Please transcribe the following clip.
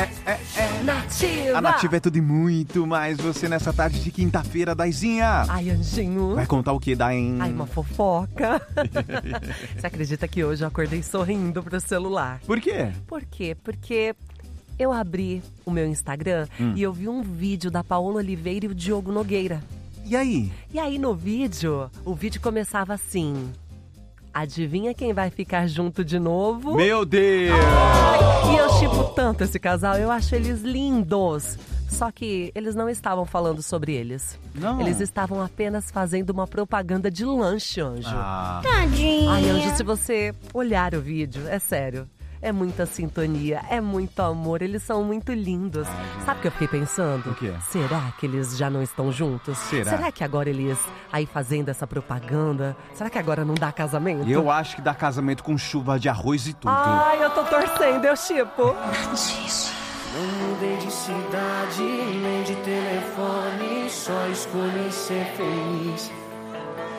Nativa! A Nativa é tudo e muito mais. Você nessa tarde de quinta-feira, Daizinha. Ai, anjinho. Vai contar o que, Dain? Ai, uma fofoca. Você acredita que hoje eu acordei sorrindo pro celular? Por quê? Por quê? Porque eu abri o meu Instagram e eu vi um vídeo da Paola Oliveira e o Diogo Nogueira. E aí? E aí no vídeo, o vídeo começava assim: adivinha quem vai ficar junto de novo? Meu Deus! E eu chipo tanto esse casal, eu acho eles lindos. Só que eles não estavam falando sobre eles. Não. Eles estavam apenas fazendo uma propaganda de lanche, Anjo. Tadinha. Ai, Anjo, se você olhar o vídeo, é sério. É muita sintonia, é muito amor, eles são muito lindos. Sabe o que eu fiquei pensando? O quê? Será que eles já não estão juntos? Será? Que agora eles, aí fazendo essa propaganda, será que agora não dá casamento? Eu acho que dá casamento com chuva de arroz e tudo. Ai, eu tô torcendo, eu chipo. Não mudei de cidade, nem de telefone, só escolhi ser feliz.